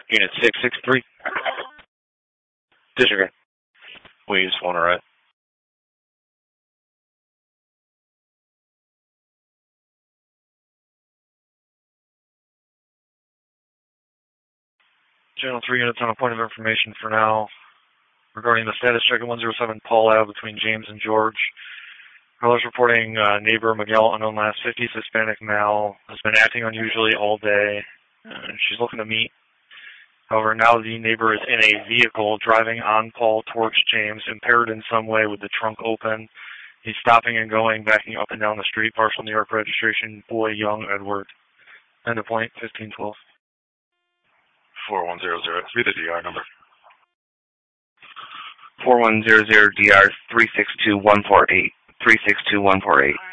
Unit 663. Disregard. We just want to write. Channel 3 units on a point of information for now. Regarding the status check at 107 Paul Ave between James and George. Caller's reporting neighbor Miguel, unknown last 50s, Hispanic male, has been acting unusually all day. She's looking to meet. However, now the neighbor is in a vehicle driving on Paul towards James, impaired in some way with the trunk open. He's stopping and going, backing up and down the street. Partial New York registration, Boy Young Edward. End of point, 1512. 4100, the DR number. 4100 DR 362148. 362148.